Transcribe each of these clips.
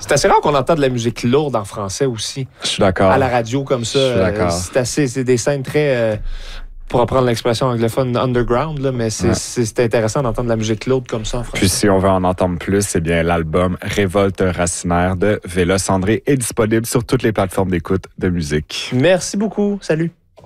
C'est assez rare qu'on entende de la musique lourde en français aussi. Je suis d'accord. À la radio comme ça. Je suis d'accord. C'est des scènes très... pour reprendre l'expression anglophone, underground, là, mais c'est intéressant d'entendre de la musique lourde comme ça en français. Puis si on veut en entendre plus, eh bien l'album Révolte racinaire de Vélos André est disponible sur toutes les plateformes d'écoute de musique. Merci beaucoup. Salut.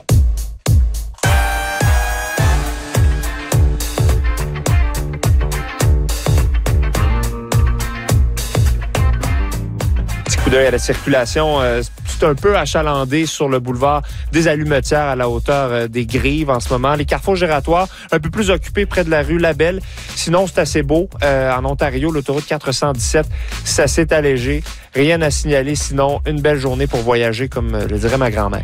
Coup d'œil à la circulation, c'est un peu achalandé sur le boulevard des Allumetières à la hauteur des Grives en ce moment. Les carrefours giratoires un peu plus occupés près de la rue Labelle. Sinon, c'est assez beau. En Ontario, l'autoroute 417, ça s'est allégé. Rien à signaler, sinon une belle journée pour voyager, comme le dirait ma grand-mère.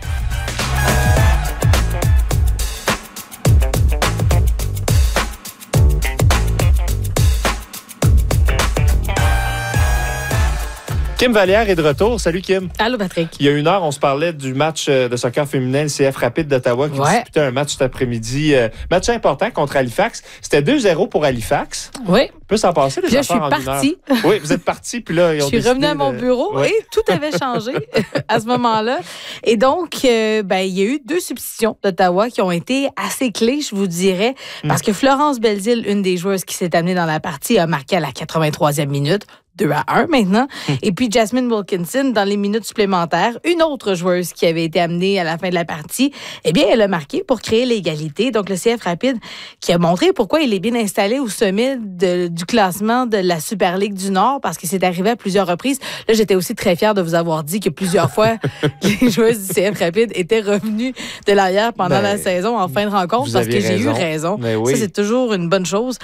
Kim Vallière est de retour. Salut Kim. Allô Patrick. Il y a 1 heure, on se parlait du match de soccer féminin, le CF Rapide d'Ottawa qui disputait un match cet après-midi. Match important contre Halifax. C'était 2-0 pour Halifax. Oui. On peut s'en passer des affaires en 1 heure. Je suis partie. Oui, vous êtes parti puis là, ils ont Je suis revenue à mon bureau et tout avait changé à ce moment-là. Et donc, il y a eu 2 substitutions d'Ottawa qui ont été assez clés, je vous dirais, parce que Florence Belzile, une des joueuses qui s'est amenée dans la partie, a marqué à la 83e minute. 2-1 maintenant. Et puis Jasmine Wilkinson, dans les minutes supplémentaires, une autre joueuse qui avait été amenée à la fin de la partie, eh bien, elle a marqué pour créer l'égalité. Donc, le CF Rapide qui a montré pourquoi il est bien installé au sommet du classement de la Super Ligue du Nord, parce que c'est arrivé à plusieurs reprises. Là, j'étais aussi très fière de vous avoir dit que plusieurs fois, les joueuses du CF Rapide étaient revenues de l'arrière pendant la saison en fin de rencontre, parce que j'ai eu raison. Oui. Ça, c'est toujours une bonne chose.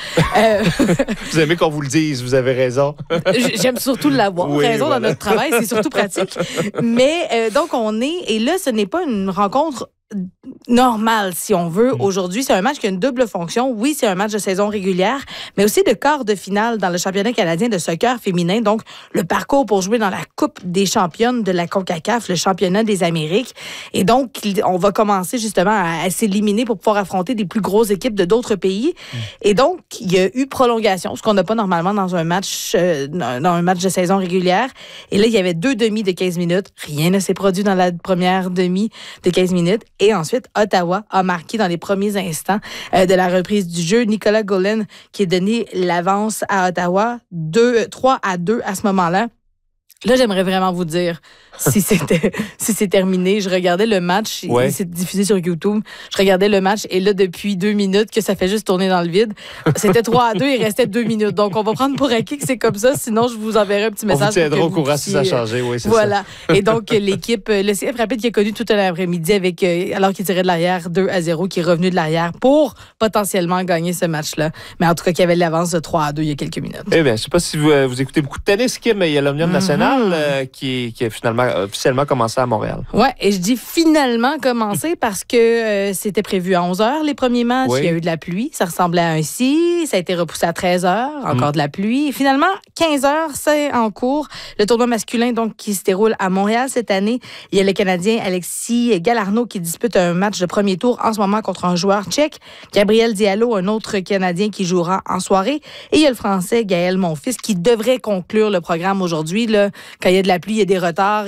Vous aimez qu'on vous le dise, vous avez raison. J'aime surtout l'avoir raison dans notre travail, c'est surtout pratique. Mais donc, et là, ce n'est pas une rencontre normal, si on veut, aujourd'hui. C'est un match qui a une double fonction. Oui, c'est un match de saison régulière, mais aussi de quart de finale dans le championnat canadien de soccer féminin. Donc, le parcours pour jouer dans la Coupe des championnes de la CONCACAF, le championnat des Amériques. Et donc, on va commencer justement à s'éliminer pour pouvoir affronter des plus grosses équipes de d'autres pays. Et donc, il y a eu prolongation, ce qu'on n'a pas normalement dans un match de saison régulière. Et là, il y avait 2 demi de 15 minutes. Rien ne s'est produit dans la première demi de 15 minutes. Et ensuite, Ottawa a marqué dans les premiers instants de la reprise du jeu. Nicolas Golan qui a donné l'avance à Ottawa 3-2 à ce moment-là. Là, j'aimerais vraiment vous dire si c'est terminé. Je regardais le match, c'est diffusé sur YouTube. Je regardais le match et là, depuis 2 minutes, que ça fait juste tourner dans le vide. C'était 3-2, il restait 2 minutes. Donc, on va prendre pour acquis que c'est comme ça. Sinon, je vous enverrai un petit message. On vous tiendra au courant si ça a changé, oui, c'est voilà. Ça. Et donc, l'équipe, le CF Rapide qui a connu tout l'après-midi alors qu'il tirait de l'arrière 2-0, qui est revenu de l'arrière pour potentiellement gagner ce match-là. Mais en tout cas, qui avait l'avance de 3-2 il y a quelques minutes. Eh bien, je ne sais pas si vous écoutez beaucoup de tennis, Kim, mais il y a l'Omnium National qui a finalement officiellement commencé à Montréal. Oui, et je dis finalement commencé parce que c'était prévu à 11h les premiers matchs. Oui. Il y a eu de la pluie. Ça ressemblait à un si. Ça a été repoussé à 13h. Encore de la pluie. Et finalement, 15h, c'est en cours. Le tournoi masculin donc qui se déroule à Montréal cette année. Il y a le Canadien Alexis Galarneau qui dispute un match de premier tour en ce moment contre un joueur tchèque. Gabriel Diallo, un autre Canadien qui jouera en soirée. Et il y a le Français Gaël Monfils qui devrait conclure le programme aujourd'hui. Là, quand il y a de la pluie, il y a des retards.